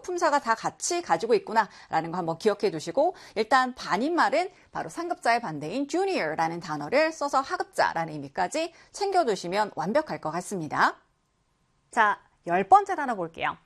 품사가 다 같이 가지고 있구나라는 거 한번 기억해 두시고 일단 반인말은 바로 상급자의 반대인 junior라는 단어를 써서 하급자라는 의미까지 챙겨두시면 완벽할 것 같습니다. 자, 10번째 단어 볼게요.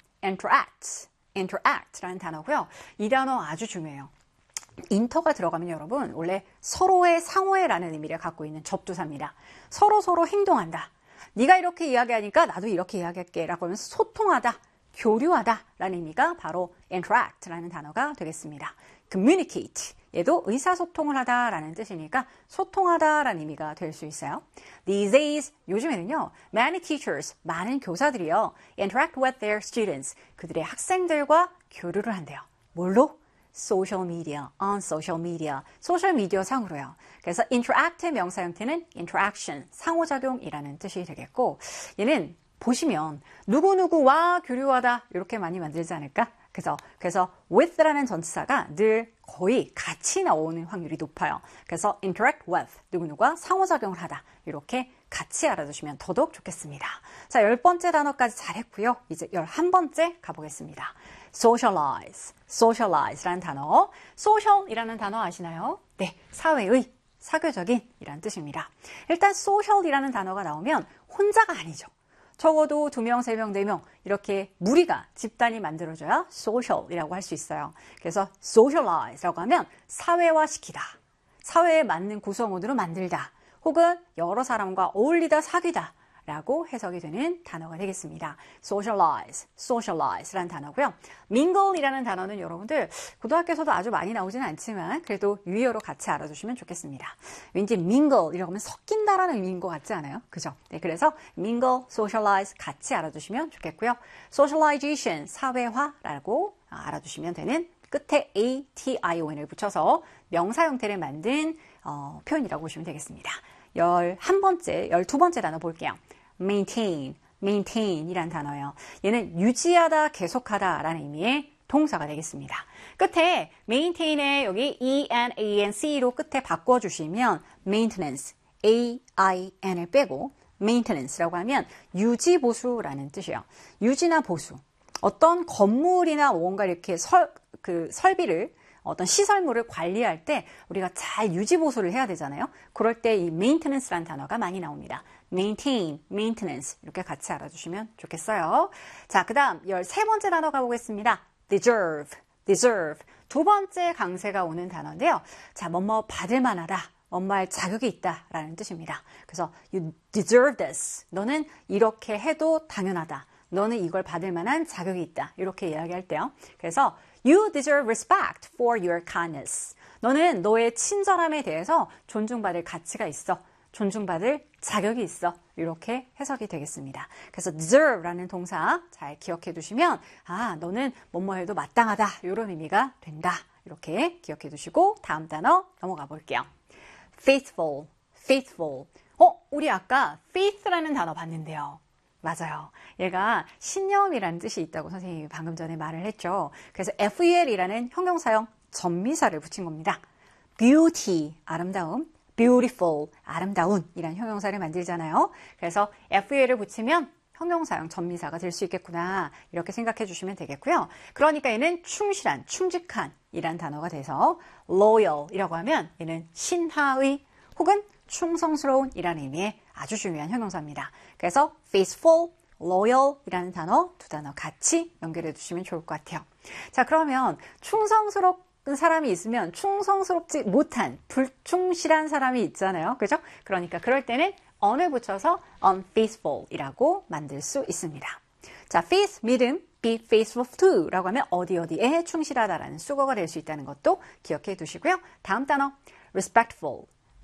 interact라는 단어고요. 이 단어 아주 중요해요. 인터가 들어가면 여러분 원래 서로의 상호해라는 의미를 갖고 있는 접두사입니다. 서로 행동한다. 네가 이렇게 이야기하니까 나도 이렇게 이야기할게 라고 하면서 소통하다, 교류하다 라는 의미가 바로 interact라는 단어가 되겠습니다. communicate, 얘도 의사소통을 하다 라는 뜻이니까 소통하다 라는 의미가 될 수 있어요. These days, 요즘에는요, many teachers, 많은 교사들이요, interact with their students, 그들의 학생들과 교류를 한대요. 뭘로? social media, on social media, 소셜미디어 상으로요. 그래서 interact의 명사 형태는 interaction, 상호작용이라는 뜻이 되겠고 얘는 보시면 누구누구와 교류하다 이렇게 많이 만들지 않을까? 그래서 with라는 전치사가 늘 거의 같이 나오는 확률이 높아요. 그래서 interact with, 누구누구와 상호작용을 하다 이렇게 같이 알아두시면 더더욱 좋겠습니다. 자, 10번째 단어까지 잘했고요. 이제 11번째 가보겠습니다. socialize라는 단어. social이라는 단어 아시나요? 네, 사회의, 사교적인 이란 뜻입니다. 일단 social이라는 단어가 나오면 혼자가 아니죠. 적어도 2명, 3명, 4명 이렇게 무리가 집단이 만들어져야 social이라고 할 수 있어요. 그래서 socialize라고 하면 사회화시키다, 사회에 맞는 구성원으로 만들다, 혹은 여러 사람과 어울리다, 사귀다 라고 해석이 되는 단어가 되겠습니다. socialize라는 단어고요. mingle이라는 단어는 여러분들 고등학교에서도 아주 많이 나오지는 않지만 그래도 유의어로 같이 알아두시면 좋겠습니다. 왠지 mingle이라고 하면 섞인다라는 의미인 것 같지 않아요? 그죠? 네, 그래서 mingle, socialize 같이 알아두시면 좋겠고요. socialization, 사회화라고 알아두시면 되는 끝에 ation을 붙여서 명사 형태를 만든 표현이라고 보시면 되겠습니다. 12번째 단어 볼게요. maintain이란 단어예요. 얘는 유지하다, 계속하다 라는 의미의 동사가 되겠습니다. 끝에 maintain에 여기 ENANC로 끝에 바꿔주시면 maintenance, AIN을 빼고 maintenance라고 하면 유지보수라는 뜻이에요. 유지나 보수. 어떤 건물이나 뭔가 이렇게 설비를 어떤 시설물을 관리할 때 우리가 잘 유지보수를 해야 되잖아요. 그럴 때 이 maintenance라는 단어가 많이 나옵니다. maintain, maintenance 이렇게 같이 알아주시면 좋겠어요. 자, 그 다음 13번째 단어 가보겠습니다. deserve. 두 번째 강세가 오는 단어인데요. 자, 뭐뭐 받을 만하다, 뭐뭐할 자격이 있다 라는 뜻입니다. 그래서 you deserve this. 너는 이렇게 해도 당연하다. 너는 이걸 받을 만한 자격이 있다. 이렇게 이야기할 때요. 그래서 You deserve respect for your kindness. 너는 너의 친절함에 대해서 존중받을 가치가 있어. 존중받을 자격이 있어. 이렇게 해석이 되겠습니다. 그래서 deserve라는 동사 잘 기억해 두시면 너는 뭐뭐 해도 마땅하다. 이런 의미가 된다. 이렇게 기억해 두시고 다음 단어 넘어가 볼게요. faithful. 우리 아까 faith라는 단어 봤는데요. 맞아요. 얘가 신념이라는 뜻이 있다고 선생님이 방금 전에 말을 했죠. 그래서 FEL이라는 형용사형 전미사를 붙인 겁니다. beauty, 아름다움, beautiful, 아름다운 이란 형용사를 만들잖아요. 그래서 FEL을 붙이면 형용사형 전미사가 될 수 있겠구나 이렇게 생각해 주시면 되겠고요. 그러니까 얘는 충실한, 충직한 이란 단어가 돼서 loyal이라고 하면 얘는 신하의 혹은 충성스러운 이라는 의미의 아주 중요한 형용사입니다. 그래서 faithful, loyal 이라는 단어 두 단어 같이 연결해 두시면 좋을 것 같아요. 자, 그러면 충성스러운 사람이 있으면 충성스럽지 못한 불충실한 사람이 있잖아요. 그죠? 그러니까 그럴 때는 on을 붙여서 unfaithful이라고 만들 수 있습니다. 자, faith, 믿음, be faithful to 라고 하면 어디에 충실하다라는 수거가 될 수 있다는 것도 기억해 두시고요. 다음 단어 respectful.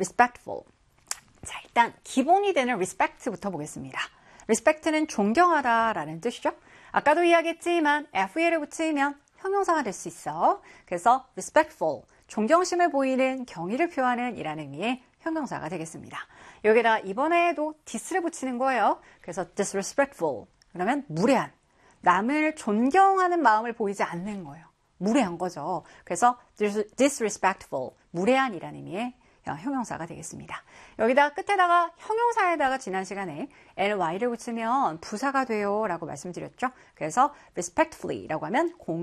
자, 일단 기본이 되는 respect부터 보겠습니다. respect는 존경하다라는 뜻이죠. 아까도 이야기했지만 FEL을 붙이면 형용사가 될 수 있어. 그래서 respectful, 존경심을 보이는 경의를 표하는 이라는 의미의 형용사가 되겠습니다. 여기다 이번에도 dis를 붙이는 거예요. 그래서 disrespectful, 그러면 무례한, 남을 존경하는 마음을 보이지 않는 거예요. 무례한 거죠. 그래서 disrespectful, 무례한이라는 의미의 형용사가 되겠습니다. 여기다 끝에다가 형용사에다가 지난 시간에 ly를 붙이면 부사가 돼요 라고 말씀드렸죠. 그래서 respectfully라고 하면